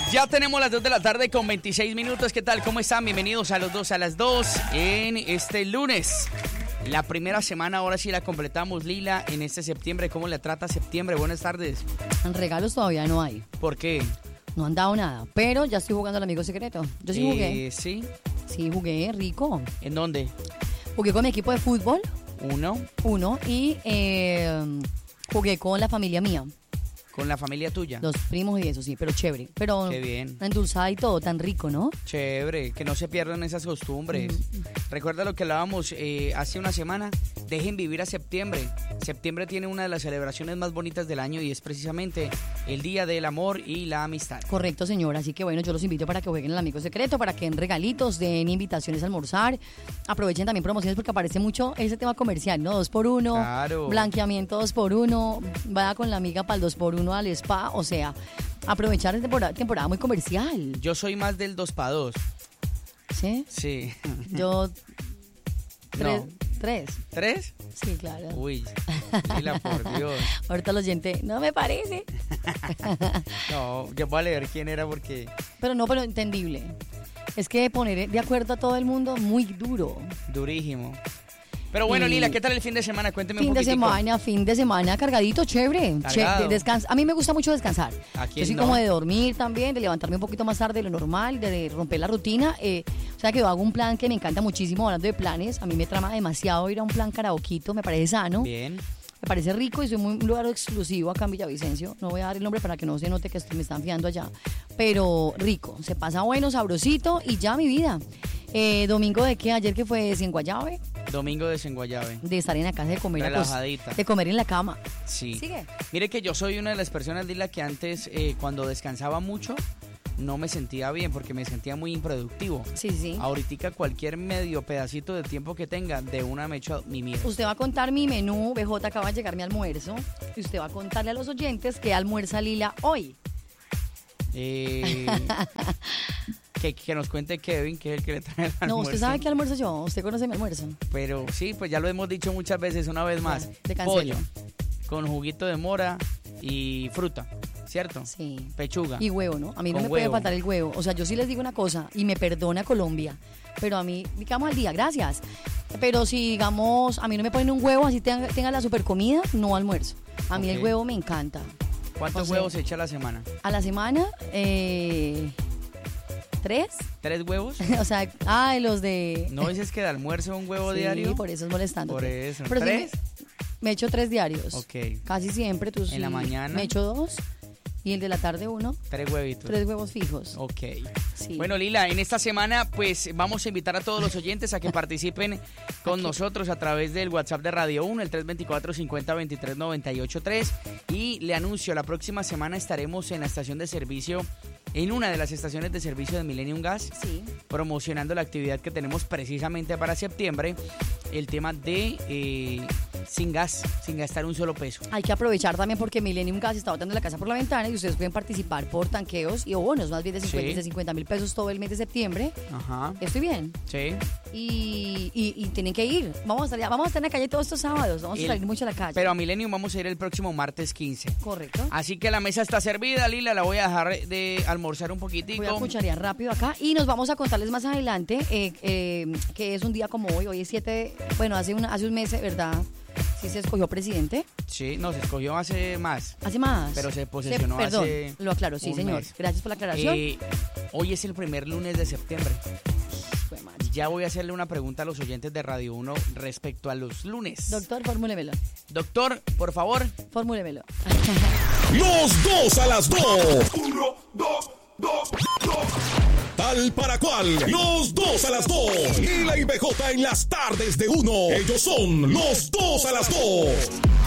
Ya tenemos las 2 de la tarde con 26 minutos. ¿Qué tal? ¿Cómo están? Bienvenidos a los 2 a las 2 en este lunes. La primera semana, ahora sí la completamos, Lila, en este septiembre. ¿Cómo le trata septiembre? Buenas tardes. Regalos todavía no hay. ¿Por qué? No han dado nada, pero ya estoy jugando al amigo secreto. Yo sí jugué. ¿Sí? Sí, jugué, rico. ¿En dónde? Jugué con mi equipo de fútbol. Uno. Y jugué con la familia mía. ¿Con la familia tuya? Los primos y eso, sí, pero chévere. Pero qué bien. Endulzada y todo, tan rico, ¿no? Chévere, que no se pierdan esas costumbres. Recuerda lo que hablábamos hace una semana. Dejen vivir a septiembre. Septiembre tiene una de las celebraciones más bonitas del año y es precisamente el Día del Amor y la Amistad. Correcto, señora. Así que bueno, yo los invito para que jueguen el amigo secreto, para que den regalitos, den invitaciones a almorzar. Aprovechen también promociones porque aparece mucho ese tema comercial, ¿no? 2x1, claro. Blanqueamiento 2x1, vaya con la amiga para el 2x1 al spa, o sea, aprovechar la temporada muy comercial. Yo soy más del 2x2. ¿Sí? Sí. Yo... No. ¿Tres? Sí, claro. Uy, Lila, por Dios. Ahorita el oyente, no me parece. No, yo voy a leer quién era porque... Pero entendible. Es que poner de acuerdo a todo el mundo, muy duro. Durísimo. Pero bueno, Lila, ¿qué tal el fin de semana? Cuénteme un poquitico. Fin de semana cargadito, chévere. A mí me gusta mucho descansar. Yo soy como de dormir también, de levantarme un poquito más tarde de lo normal, de romper la rutina. O sea que yo hago un plan que me encanta muchísimo, hablando de planes. A mí me trama demasiado ir a un plan karaoquito, me parece sano. Bien. Me parece rico y soy un lugar exclusivo acá en Villavicencio. No voy a dar el nombre para que no se note que me están fiando allá. Pero rico, se pasa bueno, sabrosito y ya mi vida. ¿Domingo de qué? ¿Ayer que fue Desenguayabe? Domingo de Desenguayabe. De estar en la casa, de comer. Relajadita. De comer en la cama. Sí. ¿Sigue? Mire que yo soy una de las personas, Lila, que antes, cuando descansaba mucho, no me sentía bien porque me sentía muy improductivo. Sí. Ahorita cualquier medio pedacito de tiempo que tenga, de una me echo mi mierda. Usted va a contar mi menú, BJ, acaba de llegar mi almuerzo, y usted va a contarle a los oyentes qué almuerza Lila hoy. Que nos cuente Kevin, que es el que le trae el almuerzo. No, usted sabe qué almuerzo yo, usted conoce mi almuerzo. Pero sí, pues ya lo hemos dicho muchas veces, una vez más. Te cancelo. Pollo, con juguito de mora y fruta, ¿cierto? Sí. Pechuga. Y huevo, ¿no? A mí no me puede faltar el huevo. O sea, yo sí les digo una cosa, y me perdona Colombia, pero a mí, digamos al día, gracias. Pero si, digamos, a mí no me ponen un huevo, así tenga la super comida, no almuerzo. A mí el huevo me encanta. ¿Cuántos huevos se echa a la semana? A la semana, 3. ¿3 huevos? O sea, los de... ¿No dices que de almuerzo un huevo diario? Sí, por eso es molestando. Por eso. Pero ¿3? Sí me echo 3 diarios. Ok. Casi siempre. Tú ¿En la mañana? Me echo 2. Y el de la tarde 1. 3 huevitos. 3 huevos fijos. Ok. Sí. Bueno, Lila, en esta semana pues vamos a invitar a todos los oyentes a que participen con nosotros a través del WhatsApp de Radio 1, el 324-50-23-98-3. Y le anuncio, la próxima semana estaremos en la estación de servicio, en una de las estaciones de servicio de Millennium Gas, sí, promocionando la actividad que tenemos precisamente para septiembre, el tema de sin gas, sin gastar un solo peso. Hay que aprovechar también porque Millennium Gas está botando la casa por la ventana y ustedes pueden participar por tanqueos y bonos, más bien de 50 mil pesos todo el mes de septiembre. Ajá. ¿Estoy bien? Sí. Y tienen que ir. Vamos a estar en la calle todos estos sábados, vamos a salir mucho a la calle. Pero a Millennium vamos a ir el próximo martes 15. Correcto. Así que la mesa está servida, Lila, la voy a dejar de almorzar un poquitico. Voy a cucharear rápido acá y nos vamos a contarles más adelante que es un día como hoy es 7, bueno, hace un mes, ¿verdad? Sí se escogió presidente. Sí, no, se escogió hace más. ¿Hace más? Pero se posesionó perdón, hace lo aclaro, sí, señor. mes. Gracias por la aclaración. Hoy es el primer lunes de septiembre. Ya voy a hacerle una pregunta a los oyentes de Radio 1 respecto a los lunes. Doctor, formúlemelo. Doctor, por favor. Formúlemelo. Los 2 a las 2. 1, 2, 2, 2. Tal para cual, los 2 a las 2. Lila y BJ en las tardes de 1. Ellos son los 2 a las 2.